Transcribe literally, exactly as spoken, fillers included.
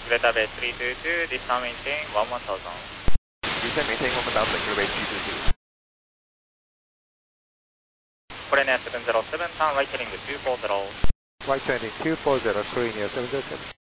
Beta Base three two two, this time maintain one one thousand. You can maintain one thousand, Beta Base three two two. Korean Air seven zero seven, turn right heading two four zero. Right turning two four zero, Korean Air seven zero seven.